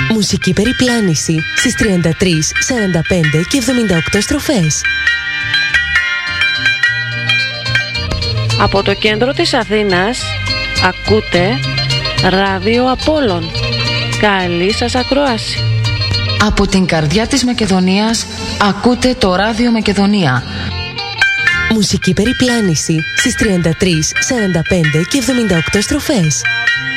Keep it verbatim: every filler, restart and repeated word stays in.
Μουσική περιπλάνηση στις τριάντα τρεις, σαράντα πέντε και εβδομήντα οκτώ στροφές. Από το κέντρο της Αθήνας ακούτε Ράδιο Απόλλων. Καλή σας ακρόαση. Από την καρδιά της Μακεδονίας ακούτε το Ράδιο Μακεδονία. Μουσική περιπλάνηση στις τριάντα τρεις, σαράντα πέντε και εβδομήντα οκτώ στροφές.